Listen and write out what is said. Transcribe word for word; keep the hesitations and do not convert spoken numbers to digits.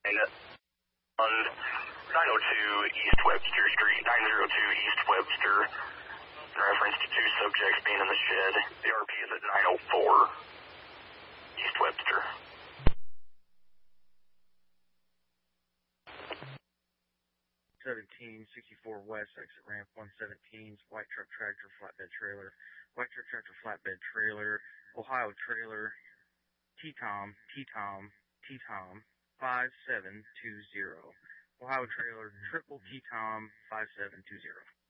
And on nine oh two East Webster Street, nine oh two East Webster, in reference to two subjects being in the shed. The R P is at nine oh four East Webster. seventeen sixty-four West, exit ramp one seventeen, white truck tractor flatbed trailer, white truck tractor flatbed trailer, Ohio trailer, T-Tom, T-Tom, T-Tom, five seven two zero. Ohio trailer, triple T-Tom, five seven two zero.